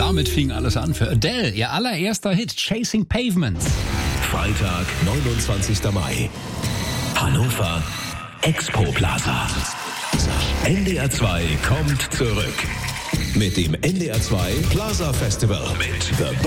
Damit fing alles an für Adele, ihr allererster Hit, Chasing Pavements. Freitag, 29. Mai. Hannover, Expo Plaza. NDR 2 kommt zurück. Mit dem NDR 2 Plaza Festival mit The